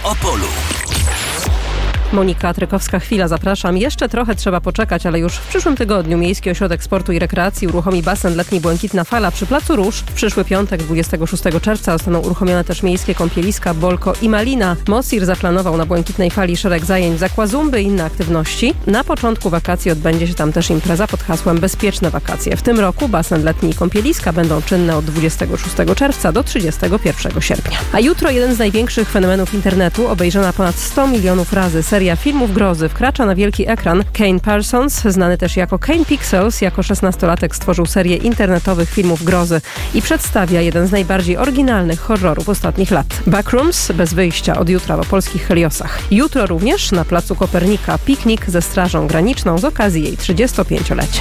Opolu. Monika Trykowska-Chwila, zapraszam. Jeszcze trochę trzeba poczekać, ale już w przyszłym tygodniu Miejski Ośrodek Sportu i Rekreacji uruchomi basen letni Błękitna Fala przy Placu Róż. W przyszły piątek, 26 czerwca, zostaną uruchomione też miejskie kąpieliska Bolko i Malina. Mosir zaplanował na Błękitnej Fali szereg zajęć z aquazumby i inne aktywności. Na początku wakacji odbędzie się tam też impreza pod hasłem Bezpieczne wakacje. W tym roku basen letni i kąpieliska będą czynne od 26 czerwca do 31 sierpnia. A jutro jeden z największych fenomenów internetu, obejrzana ponad 100 milionów razy seria filmów grozy wkracza na wielki ekran. Kane Parsons, znany też jako Kane Pixels, jako 16-latek stworzył serię internetowych filmów grozy i przedstawia jeden z najbardziej oryginalnych horrorów ostatnich lat. Backrooms, bez wyjścia, od jutra w polskich Heliosach. Jutro również na Placu Kopernika piknik ze Strażą Graniczną z okazji jej 35-lecia.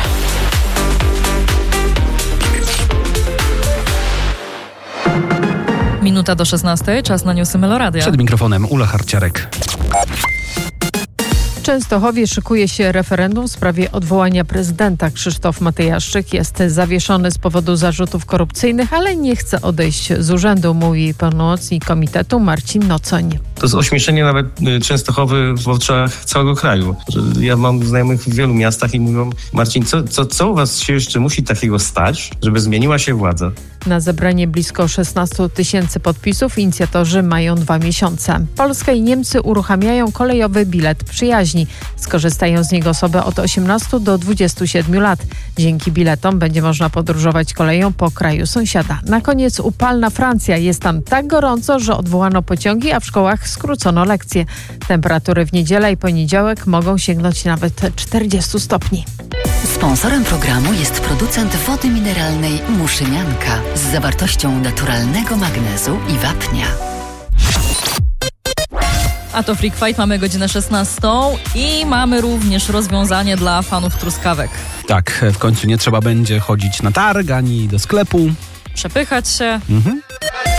Minuta do 16, czas na newsy Meloradia. Przed mikrofonem Ula Harciarek. W Częstochowie szykuje się referendum w sprawie odwołania prezydenta. Krzysztof Matyjaszczyk jest zawieszony z powodu zarzutów korupcyjnych, ale nie chce odejść z urzędu, mówi pełnomocnik komitetu Marcin Nocoń. To jest ośmieszenie nawet Częstochowy w oczach całego kraju. Ja mam znajomych w wielu miastach i mówią: Marcin, co u was się jeszcze musi takiego stać, żeby zmieniła się władza? Na zebranie blisko 16 000 podpisów inicjatorzy mają 2 miesiące. Polska i Niemcy uruchamiają kolejowy bilet przyjaźni. Skorzystają z niego osoby od 18 do 27 lat. Dzięki biletom będzie można podróżować koleją po kraju sąsiada. Na koniec upalna Francja. Jest tam tak gorąco, że odwołano pociągi, a w szkołach skrócono lekcje. Temperatury w niedzielę i poniedziałek mogą sięgnąć nawet 40 stopni. Sponsorem programu jest producent wody mineralnej Muszynianka z zawartością naturalnego magnezu i wapnia. A to Freak Fight, mamy godzinę 16 i mamy również rozwiązanie dla fanów truskawek. Tak, w końcu nie trzeba będzie chodzić na targ ani do sklepu. Przepychać się.